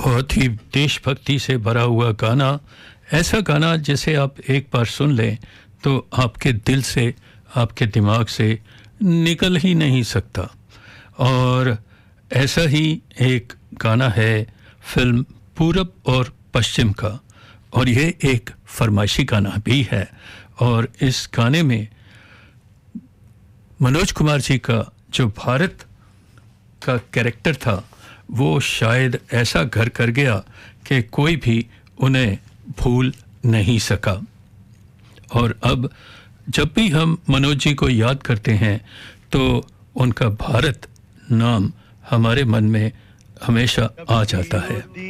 बहुत ही देशभक्ति से भरा हुआ गाना, ऐसा गाना जिसे आप एक बार सुन लें तो आपके दिल से, आपके दिमाग से निकल ही नहीं सकता। और ऐसा ही एक गाना है फिल्म पूरब और पश्चिम का, और ये एक फरमाइशी गाना भी है। और इस गाने में मनोज कुमार जी का जो भारत का कैरेक्टर था वो शायद ऐसा घर कर गया कि कोई भी उन्हें भूल नहीं सका। और अब जब भी हम मनोज जी को याद करते हैं तो उनका भारत नाम हमारे मन में हमेशा आ जाता है।